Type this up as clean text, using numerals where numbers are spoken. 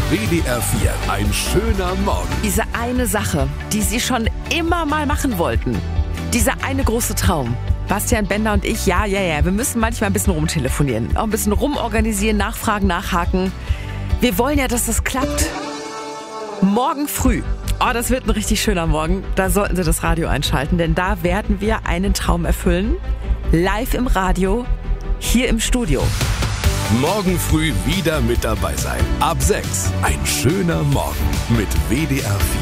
WDR 4, ein schöner Morgen. Diese eine Sache, die Sie schon immer mal machen wollten. Dieser eine große Traum. Bastian Bender und ich, ja, wir müssen manchmal ein bisschen rumtelefonieren. Auch ein bisschen rumorganisieren, nachfragen, nachhaken. Wir wollen ja, dass das klappt. Morgen früh. Oh, das wird ein richtig schöner Morgen. Da sollten Sie das Radio einschalten, denn da werden wir einen Traum erfüllen. Live im Radio, hier im Studio. Morgen früh wieder mit dabei sein. Ab 6, ein schöner Morgen mit WDR 4.